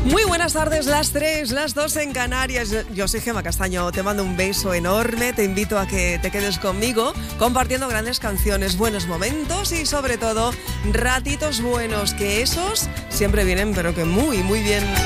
Muy buenas tardes, las 3, las 2 en Canarias. Yo soy Gemma Castaño, te mando un beso enorme, te invito a que te quedes conmigo compartiendo grandes canciones, buenos momentos y sobre todo ratitos buenos, que esos siempre vienen pero que muy bien.